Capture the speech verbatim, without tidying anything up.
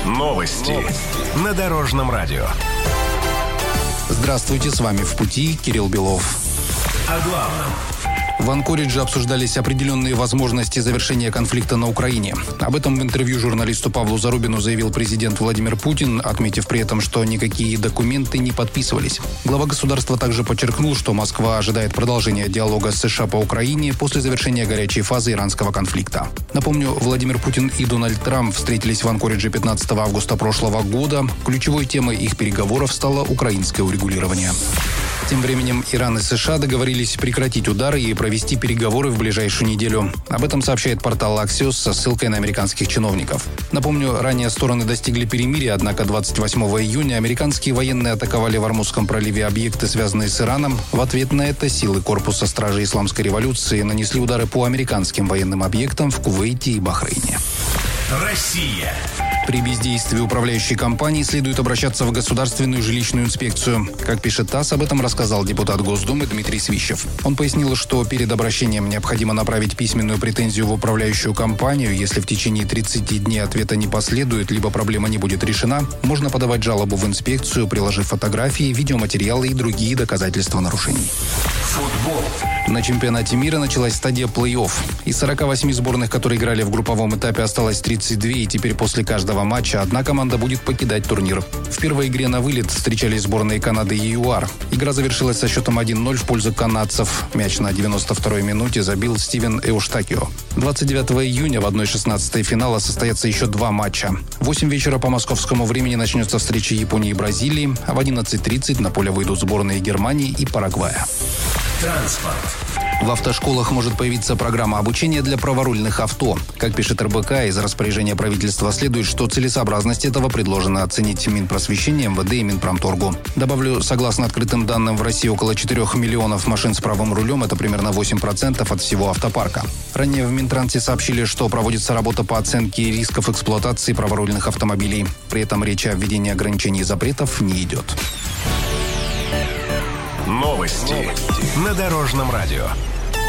Новости на Дорожном радио. Здравствуйте, с вами «В пути» Кирилл Белов. О главном. В Анкоридже обсуждались определенные возможности завершения конфликта на Украине. Об этом в интервью журналисту Павлу Зарубину заявил президент Владимир Путин, отметив при этом, что никакие документы не подписывались. Глава государства также подчеркнул, что Москва ожидает продолжения диалога с США по Украине после завершения горячей фазы иранского конфликта. Напомню, Владимир Путин и Дональд Трамп встретились в Анкоридже пятнадцатого августа прошлого года. Ключевой темой их переговоров стало украинское урегулирование. Тем временем Иран и США договорились прекратить удары и провести переговоры в ближайшую неделю. Об этом сообщает портал Axios со ссылкой на американских чиновников. Напомню, ранее стороны достигли перемирия, однако двадцать восьмого июня американские военные атаковали в Ормузском проливе объекты, связанные с Ираном. В ответ на это силы корпуса стражей исламской революции нанесли удары по американским военным объектам в Кувейте и Бахрейне. Россия. При бездействии управляющей компании следует обращаться в Государственную жилищную инспекцию. Как пишет ТАСС, об этом рассказал депутат Госдумы Дмитрий Свищев. Он пояснил, что перед обращением необходимо направить письменную претензию в управляющую компанию. Если в течение тридцати дней ответа не последует, либо проблема не будет решена, можно подавать жалобу в инспекцию, приложив фотографии, видеоматериалы и другие доказательства нарушений. Футбол. На чемпионате мира началась стадия плей-офф. Из сорока восьми сборных, которые играли в групповом этапе, осталось тридцать две, и теперь после каждого матча одна команда будет покидать турнир. В первой игре на вылет встречались сборные Канады и ЮАР. Игра завершилась со счетом один ноль в пользу канадцев. Мяч на девяносто второй минуте забил Стивен Эуштакио. двадцать девятого июня в одна шестнадцатая финала состоятся еще два матча. В восемь вечера по московскому времени начнется встреча Японии и Бразилии, а в одиннадцать тридцать на поле выйдут сборные Германии и Парагвая. Транспорт. В автошколах может появиться программа обучения для праворульных авто. Как пишет эр бэ ка, из распоряжения правительства следует, что целесообразность этого предложено оценить Минпросвещение, эм вэ дэ и Минпромторгу. Добавлю, согласно открытым данным, в России около четырёх миллионов машин с правым рулем, это примерно восемь процентов от всего автопарка. Ранее в Минтрансе сообщили, что проводится работа по оценке рисков эксплуатации праворульных автомобилей. При этом речь о введении ограничений и запретов не идет. Новости на Дорожном радио.